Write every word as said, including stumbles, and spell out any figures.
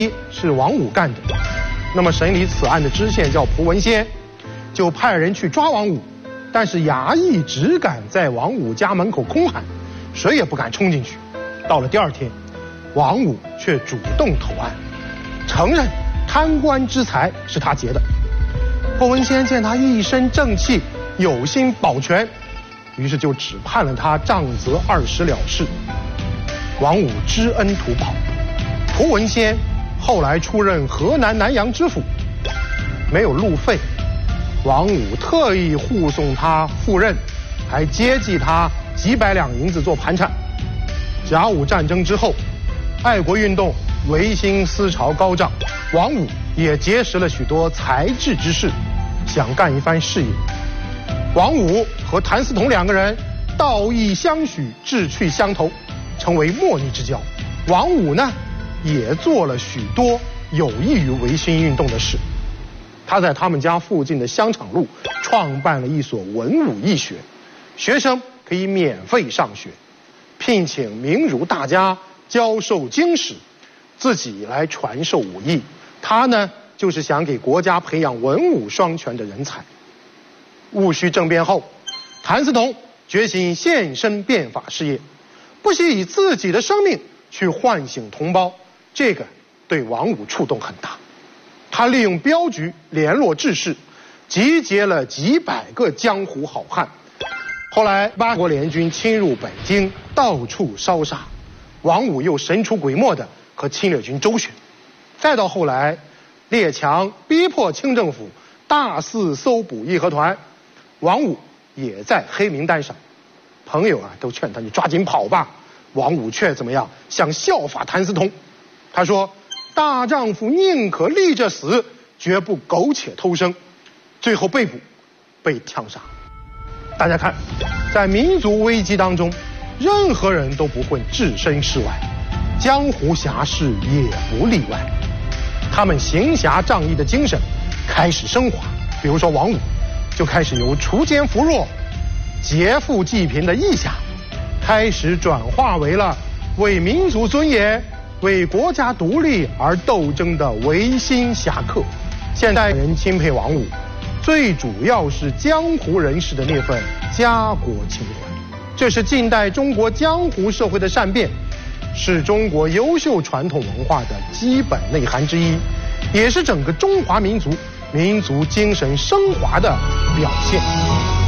是王武干的。那么审理此案的知县叫蒲文先，就派人去抓王武，但是衙役只敢在王武家门口空喊，谁也不敢冲进去。到了第二天，王武却主动投案，承认贪官之财是他劫的。蒲文先见他一身正气，有心保全，于是就只判了他杖责二十了事。王武知恩图报，蒲文先后来出任河南南阳知府，没有路费，王武特意护送他赴任，还接济他几百两银子做盘缠。甲午战争之后，爱国运动、维新思潮高涨，王武也结识了许多才智之士，想干一番事业。王武和谭嗣同两个人道义相许，志趣相投，成为莫逆之交。王武呢，也做了许多有益于维新运动的事。他在他们家附近的香场路创办了一所文武义学，学生可以免费上学，聘请名儒大家教授经史，自己来传授武艺。他呢，就是想给国家培养文武双全的人才。戊戌政变后，谭嗣同决心献身变法事业，不惜以自己的生命去唤醒同胞，这个对王武触动很大。他利用镖局联络志士，集结了几百个江湖好汉。后来八国联军侵入北京，到处烧杀，王武又神出鬼没的和侵略军周旋。再到后来，列强逼迫清政府大肆搜捕义和团，王武也在黑名单上。朋友啊都劝他，你抓紧跑吧。王武却怎么样？想效法谭嗣同。他说，大丈夫宁可立着死，绝不苟且偷生。最后被捕，被枪杀。大家看，在民族危机当中，任何人都不会置身事外，江湖侠士也不例外。他们行侠仗义的精神开始升华。比如说王武就开始由锄奸扶弱、劫富济贫的义侠，开始转化为了为民族尊严、为国家独立而斗争的维新侠客。现代人钦佩王武，最主要是江湖人士的那份家国情怀。这是近代中国江湖社会的善变，是中国优秀传统文化的基本内涵之一，也是整个中华民族民族精神升华的表现。